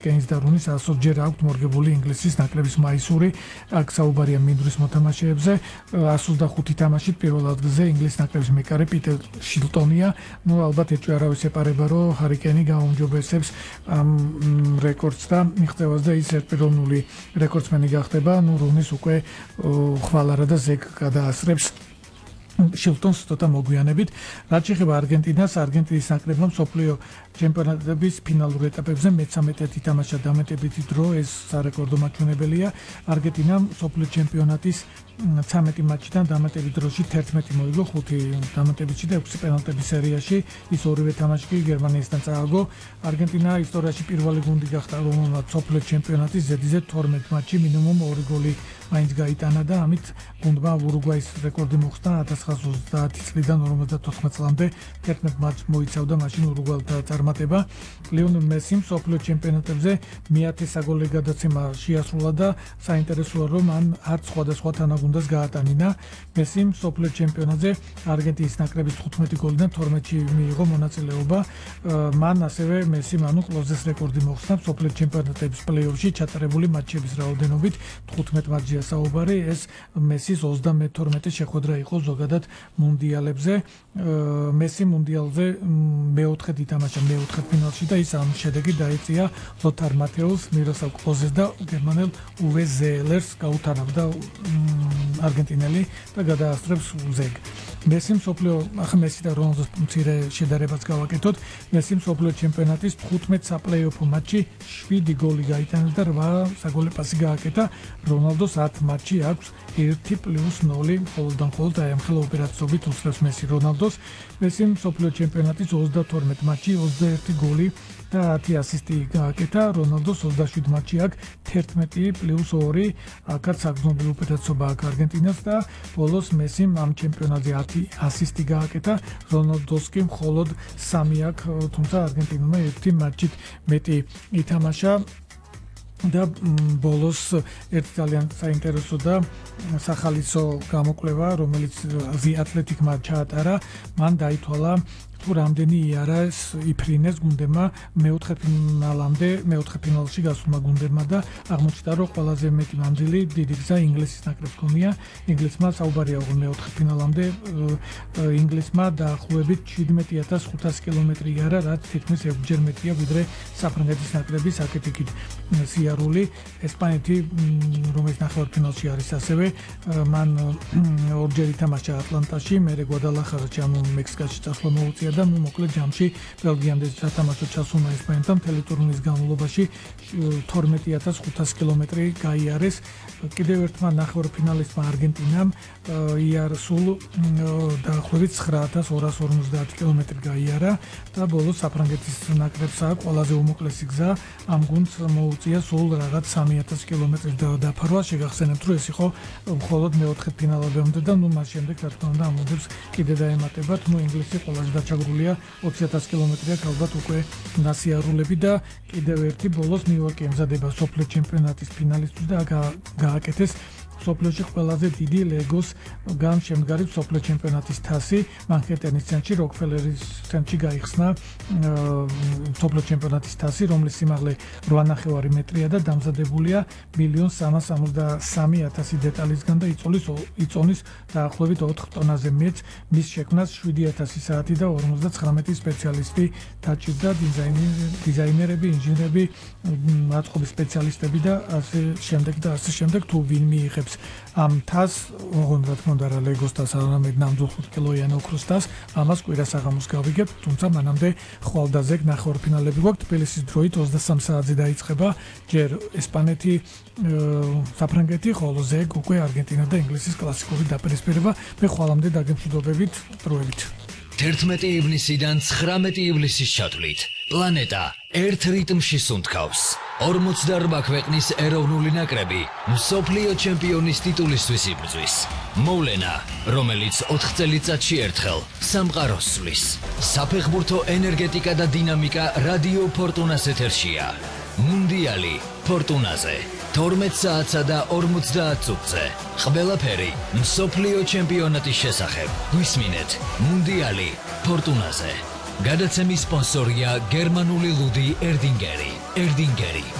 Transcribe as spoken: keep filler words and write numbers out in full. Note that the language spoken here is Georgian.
კენის და რუნის ასო ჯერ აქვთ მორგებული ინგლისის ნაკრების მაისური აქ საუბარია მინდვრის მოთამაშეებზე one hundred five თამაშით პირველ ადგილზე ინგლისის ნაკრების მეკარე პიტერ შილტონია ну ალბათ ეჭვი არავის ეპარება რომ ჰარი კენი გაუმჯობესებს ამ რეკორდს და მიღწევას და ის ერთპიროვნული რეკორდსმენი გახდება ну რუნის უკვე ხვალარა და ზეგ გადაასრებს შილტონს ცოტა მოგვიანებით რაც შეეხება არგენტინას არგენტინის ნაკრებმა მსოფლიო ჩემპიონატების ფინალურ ეტაპებზე მეცამეტე თამაშა დამატებითი დრო ეს სარეკორდო მაჩვენებელია არგენტინამ მსოფლიო ჩემპიონატის ცამეტი მატჩიდან დამატებით დროში თერთმეტი მოიგო ხუთი დამატებითში და ექვსი პენალტების სერიაში ის ორივე თამაში კი გერმანიასთან წააგო არგენტინა ისტორიაში პირველი გუნდი გახდა რომელმაც მსოფლიო ჩემპიონატის ზედიზედ თორმეტ მატჩში მინიმუმ ორი გოლი მაინც გაიტანა და ამით გუნდმა ურუგვაის რეკორდი მოხსნა one thousand nine hundred thirty წლიდან cinquanta-quattro წლამდე თერთმეტ მატჩს მოიცავდა მაშინ ურუგვაელთა წარმატება ლიონელ მესიმ მსოფლიო ჩემპიონატებზე მეათე საგოლე გადაცემა შეასრულა და საინტერესოა რომ მან არც სხვადასხვა თანაგუნდას გაატანინა მესიმ მსოფლიო ჩემპიონატზე არგენტინის ნაკრების თხუთმეტი გოლიდან თორმეტში მიიღო მონაწილეობა მან ასევე მესიმ ანუ კლოზეს რეკორდი მოხსნა მსოფლიო ჩემპიონატების პლეი-ოფში ჩატარებული მატჩების რაოდენობით თხუთმეტ მატჩია საუბარი ეს მესის ოცდამეთორმეტე შეხვედრა იყო ზოგადად მუნდიალებზე მესი მუნდიალზე მეოთხედ ითამაშა მეოთხედ ფინალში და ის ამ შედეგი დაეწია ლოთარ მათეუს მიროსლავ კლოზეს და გერმანელ უვე ზეელერს გაუთანავდა არგენტინელი და გადაასწრებს ზეგ მესი მსოფლიო ახლა მესი და რონალდოს მცირე შედარებაც გავაკეთოთ მესი მსოფლიო ჩემპიონატის თხუთმეტ საპლეი-ოფ მატჩში შვიდი გოლი გაიტანა და რვა საგოლე პასი გააკეთა რონალდოს ათი მატჩი აქვს ერთი პლუს ნული მხოლოდ და მხოლოდ აი ამ ხელა ოპერაციობით უსწრებს მესი რონალდოს მესი მსოფლიო ჩემპიონატის ოცდათორმეტ მატჩში ოცდაერთი გოლი და ათი ასისტი გააკეთა რონალდოს ოცდაშვიდი მატჩი აქვს თერთმეტი პლუს ორი აქაც საგრძნობი უპირატესობა აქვს არგენტინას და ბოლოს მესიმ ამ ჩემპიონატზე ათი ასისტი გააკეთა რონალდოს კი მხოლოდ სამი აქვს თუმცა არგენტინულმა ერთი მატჩით მეტი ითამაშა და ბოლოს ერთი ძალიან საინტერესო და სახალისო გამოკვლევა რომელიც ატლეტიკმა ჩაატარა მან დაითვალა თუ რამდენი იარას იფრინეს გუნდებმა მეოთხე ფინალამდე მეოთხე ფინალში გასულმა გუნდებმა და აღმოჩნდა რომ ყველაზე მეტი მანძილი დიდი გზა ინგლისის ნაკრებს ჰქონია ინგლისმა საუბარია რომ მეოთხე ფინალამდე ინგლისმა დაახლოებით შვიდმეტი ათას ხუთასი კილომეტრი იარა რაც თითქმის ექვსჯერ მეტია ვიდრე საფრანგეთის ნაკრების აქეთ-იქით სიარული ესპანეთი რომელიც ნახევარფინალში არის ასევე მან ორჯერ ითამაშა ატლანტაში მერე გვადალახარაში ანუ მექსიკაში წასვლა მოუწია და მოკლედ ჯამში ბელგიამდე სათამაშო ჩასულმა ესპანეთამ მთელი ტურნირის განმავლობაში თორმეტი ათას ხუთასი კილომეტრი გაიარეს კიდევ ერთმა ნახევარფინალისტმა არგენტინამ იარსულ დაახლოებით ცხრა ათას ორას ორმოცდაათი კილომეტრი გაიარა და ბოლოს საფრანგეთის ნაკრებს აქვს ყველაზე უმოკლესი გზა ამ გუნდს მოუწია სულ რაღაც სამი ათასი კილომეტრის დაფარვა შეგახსენებთ რომ ეს იყო მხოლოდ მეოთხე ფინალებამდე და ნუ მას შემდეგ რა თქმა უნდა ამოდებს კიდე დაემატებათ ნუ ინგლისი ყველაზე დაჩაგრულია ოცი ათასი კილომეტრი აქვს ალბათ უკვე ნასიარულები და კიდევ ერთი ბოლოს ნიუ-იორკი ემზადება სოფლიო ჩემპიონატის ფინალისტს და გააკეთეს სოფლიოში ყველაზე დიდი ლეგოს გან შემდგარი სოფლიო ჩემპიონატის თასი მანჰეტენის ცენტრში როკფელერის ცენტრში გაიხსნა სოფლიო ჩემპიონატის თასი რომლის სიმაღლე რვა ნახევარი მეტრია და დამზადებულია მილიონ სამას სამოცდასამი ათასი დეტალისგან და იწოლის იწონის დაახლოებით ოთხ ტონაზე მეც მის შექმნას შვიდი ათასი საათი და ორმოცდაცხრამეტი სპეციალისტი დაჭირდა დიზაინერები ინჟინერები აწყობის სპეციალისტები და ასე შემდეგ და ასე შემდეგ თუ ვინ მიიღებს ამ თას ოღონდ რა თქმა უნდა რა ლეგოს თას არამედ ნამდვილ ხუთკილოიან ოქროს თას ამას კვირას აღამოს გავიგებთ თუმცა მანამდე ხვალდაზე ნახევარფინალები გვაქვს თბილისის დროით ოცდასამ საათზე დაიწყება ჯერ ესპანეთი საფრანგეთი ხოლო ზეგ უკვე არგენტინა და ინგლისის კლასიკური დაპირისპირება მე ხვალამდე დაგემშვიდობებით დროებით თერთმეტი ივნისიდან ცხრამეტი ივლისის ჩათვლით პლანეტა ერთ რიტმში სუნთქავს ორმოცდაორმა ქვეყნის ეროვნული ნაკრები მსოფლიო ჩემპიონის ტიტულისთვის იბრძვის მოვლენა რომელიც ოთხ წელიწადში ერთხელ სამყაროს სვლის საფეხბურთო ენერგეტიკა და დინამიკა რადიო ფორტუნას ეთერშია მუნდიალი ფორტუნაზე თორმეტ საათსა და ორმოცდაათ წუთზე ყველაფერი მსოფლიო ჩემპიონატის შესახებ გვისმინეთ მუნდიალი ფორტუნაზე გადაცემის სპონსორია გერმანული ლუდი ერდინგერი. ერდინგერი